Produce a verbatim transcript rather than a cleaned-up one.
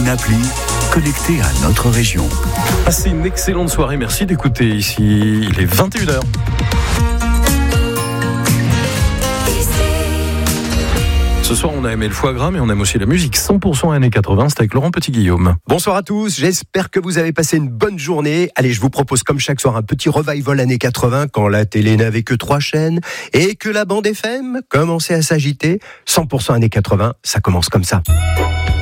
une appli connectée à notre région. Passez une excellente soirée, merci d'écouter ici, il est vingt et une heures. Ce soir, on a aimé le foie gras, mais on aime aussi la musique. cent pour cent années quatre-vingts, c'est avec Laurent Petit-Guillaume. Bonsoir à tous, j'espère que vous avez passé une bonne journée. Allez, je vous propose comme chaque soir un petit revival années quatre-vingts, quand la télé n'avait que trois chaînes et que la bande F M commençait à s'agiter. cent pour cent années quatre-vingts, ça commence comme ça.